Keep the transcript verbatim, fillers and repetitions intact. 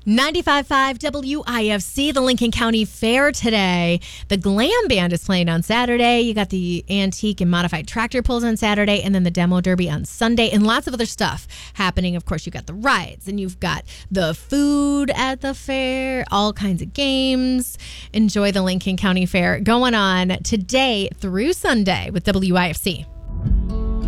ninety-five point five W I F C, the Lincoln County Fair today. The Glam Band is playing on Saturday. You got the antique and modified tractor pulls on Saturday, and then the demo derby on Sunday, and lots of other stuff happening. Of course, you've got the rides, and you've got the food at the fair, all kinds of games. Enjoy the Lincoln County Fair going on today through Sunday with W I F C.